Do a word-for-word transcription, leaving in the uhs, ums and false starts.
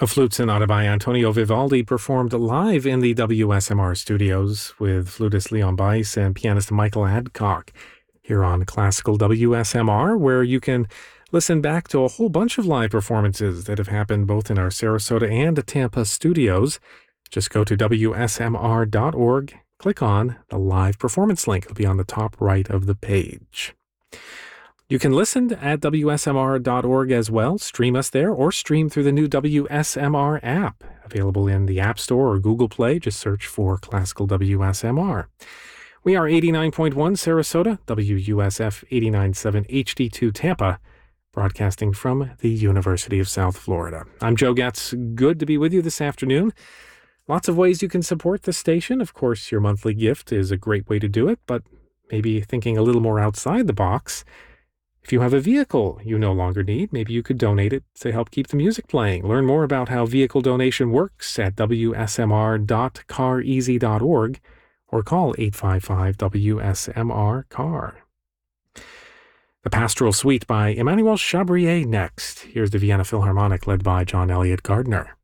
A flute sonata by Antonio Vivaldi performed live in the W S M R studios with flutist Leon Bice and pianist Michael Adcock here on Classical W S M R, where you can listen back to a whole bunch of live performances that have happened both in our Sarasota and Tampa studios. Just go to W S M R dot org, click on the live performance link. It'll be on the top right of the page. You can listen at W S M R dot org as well, stream us there, or stream through the new W S M R app, available in the App Store or Google Play. Just search for Classical W S M R. We are eighty-nine point one Sarasota, W U S F eighty-nine point seven H D two Tampa, broadcasting from the University of South Florida. I'm Joe Getz. Good to be with you this afternoon. Lots of ways you can support the station. Of course, your monthly gift is a great way to do it, but maybe thinking a little more outside the box. If you have a vehicle you no longer need, maybe you could donate it to help keep the music playing. Learn more about how vehicle donation works at W S M R dot car easy dot org or call eight five five W S M R C A R. The Pastoral Suite by Emmanuel Chabrier next. Here's the Vienna Philharmonic led by John Elliott Gardner.